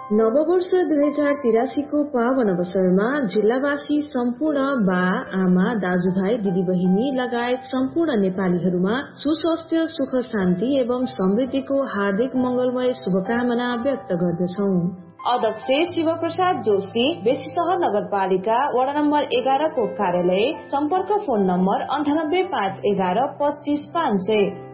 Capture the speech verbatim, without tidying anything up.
नववर्ष दुई हजार तिरासीको पावन अवसरमा जिल्लावासी सम्पूर्ण बा आमा दाजुभाइ दिदीबहिनी लगायत सम्पूर्ण नेपालीहरूमा सुस्वास्थ्य सुख शान्ति एवं समृद्धिको हार्दिक मंगलमय शुभकामना व्यक्त गर्दछौ। अध्यक्ष शिव प्रसाद जोशी, बेसी सहर नगरपालिका वडा नम्बर एघार को कार्यालय। सम्पर्क फोन नम्बर अन्ठानब्बे पाँच एघार पच्चीस पाँच सय।